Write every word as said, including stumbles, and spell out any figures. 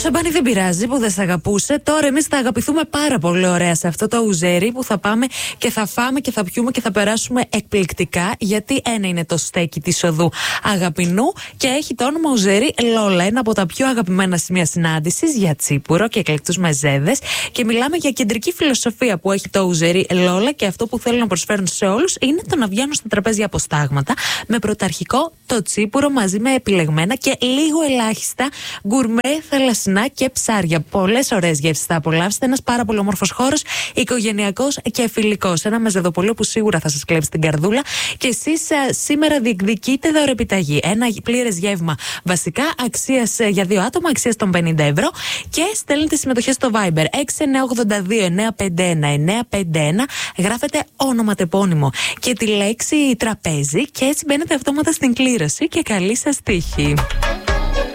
Σαμπάνη, δεν πειράζει που δεν σε αγαπούσε. Τώρα εμείς θα αγαπηθούμε πάρα πολύ ωραία σε αυτό το ουζέρι που θα πάμε και θα φάμε και θα πιούμε και θα περάσουμε εκπληκτικά. Γιατί ένα είναι το στέκι της οδού Αγαπηνού και έχει το όνομα ουζέρι Λόλα. Ένα από τα πιο αγαπημένα σημεία συνάντησης για τσίπουρο και εκλεκτούς μεζέδες. Και μιλάμε για κεντρική φιλοσοφία που έχει το ουζέρι Λόλα και αυτό που θέλουν να προσφέρουν σε όλους είναι το να βγαίνουν στα τραπέζια αποστάγματα με πρωταρχικό το τσίπουρο μαζί με επιλεγμένα και λίγο ελάχιστα γκουρμέ, θαλασσινά και ψάρια. Πολλές ωραίες γεύσεις θα απολαύσετε. Ένας πάρα πολύ όμορφος χώρος, οικογενειακός και φιλικός. Ένα μεζεδοπολείο που σίγουρα θα σας κλέψει την καρδούλα. Και εσείς σήμερα διεκδικείτε δωρεπιταγή. Ένα πλήρες γεύμα βασικά αξίας για δύο άτομα, αξίας των πενήντα ευρώ. Και στέλνετε συμμετοχές στο Viber έξι εννιά οκτώ δύο εννιά πέντε ένα εννιά πέντε ένα. Γράφετε όνομα τεπώνυμο και τη λέξη τραπέζι και έτσι μπαίνετε αυτόματα στην κλήρωση και καλή σας τύχη.